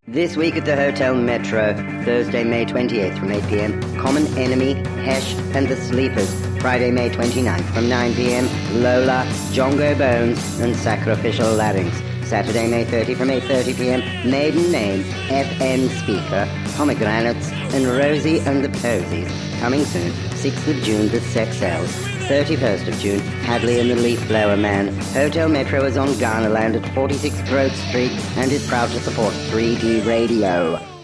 This week at the Hotel Metro, Thursday, May 28th from 8 p.m, Common Enemy, Hesh and the Sleepers. Friday, May 29th from 9 p.m, Lola, Jongo Bones and Sacrificial Larynx. Saturday, May 30 from 8:30 p.m, Maiden Name, FM Speaker, Pomegranates and Rosie and the Posies. Coming soon, 6th of June, The Sex Cells. 31st of June, Hadley and the Leaf Blower Man. Hotel Metro is on Ghanaland at 46 Grove Street and is proud to support 3D Radio.